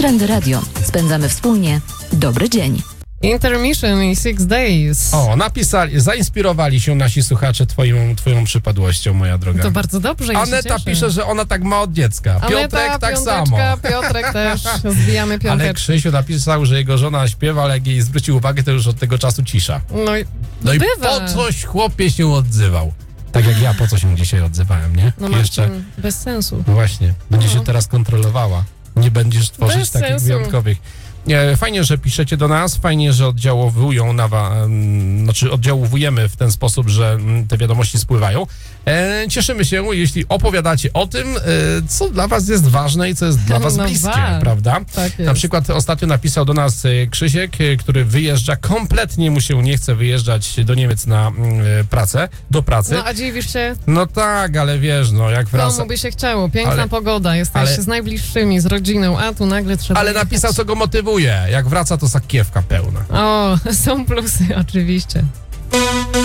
Trendy Radio. Spędzamy wspólnie dobry dzień. Intermission i 6 Days. O, zainspirowali się nasi słuchacze twoją przypadłością, moja droga. To bardzo dobrze, ja Aneta się pisze, że ona tak ma od dziecka. Piotrek tak samo. Piotrek też, zbijamy piąteczkę. Ale Krzysiu napisał, że jego żona śpiewa, ale jak jej zwrócił uwagę, to już od tego czasu cisza. No i po coś chłopie się odzywał. Tak jak ja po co się dzisiaj odzywałem, nie? No jeszcze bez sensu. No właśnie, będzie się teraz kontrolowała. Nie będziesz tworzyć bez takich sensu. wyjątkowych. Fajnie, że piszecie do nas, fajnie, że oddziałujemy w ten sposób, że te wiadomości spływają. Cieszymy się, jeśli opowiadacie o tym, co dla was jest ważne i co jest dla was bliskie, prawda? Tak jest. Na przykład ostatnio napisał do nas Krzysiek, który wyjeżdża, kompletnie mu się nie chce wyjeżdżać do Niemiec na do pracy. No a dziwisz się? No tak, ale wiesz, no jak wraca... Komu by się chciało? Piękna pogoda, jesteście z najbliższymi, z rodziną, a tu nagle trzeba Ale jechać. napisał, co go motywuje. Jak wraca, to sakiewka pełna. O, są plusy, oczywiście.